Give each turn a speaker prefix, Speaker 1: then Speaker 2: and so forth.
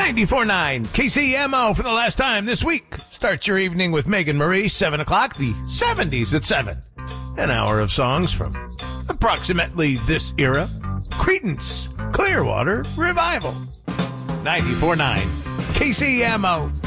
Speaker 1: 94.9 KCMO for the last time this week. Start your evening with Megan Marie, 7 o'clock, the 70s at 7. An hour of songs from approximately this era. Creedence Clearwater Revival. 94.9 KCMO.